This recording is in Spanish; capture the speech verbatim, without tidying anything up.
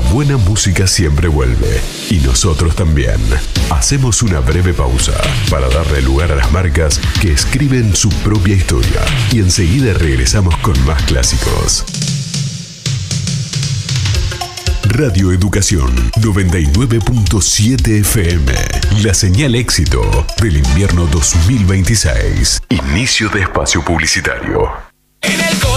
buena música siempre vuelve, y nosotros también. Hacemos una breve pausa para darle lugar a las marcas que escriben su propia historia, y enseguida regresamos con más clásicos. Radio Educación noventa y nueve punto siete F M. La señal éxito del invierno dos mil veintiséis. Inicio de espacio publicitario. En el